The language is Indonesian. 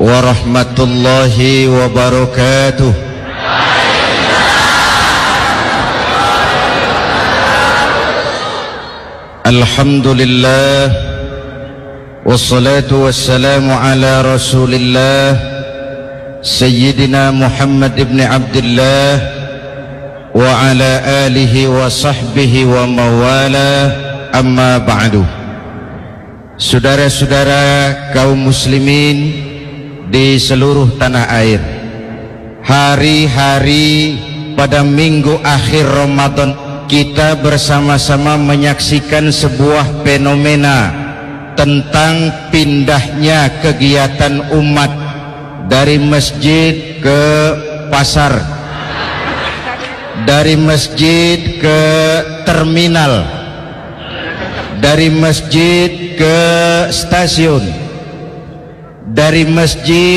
warahmatullahi wabarakatuh. Alhamdulillah wassalatu wassalamu ala rasulillah Sayyidina Muhammad ibn Abdullah wa ala alihi wa sahbihi wa mawala, amma ba'du. Saudara-saudara kaum muslimin di seluruh tanah air, hari-hari pada minggu akhir Ramadan kita bersama-sama menyaksikan sebuah fenomena tentang pindahnya kegiatan umat dari masjid ke pasar, dari masjid ke terminal, dari masjid ke stasiun, dari masjid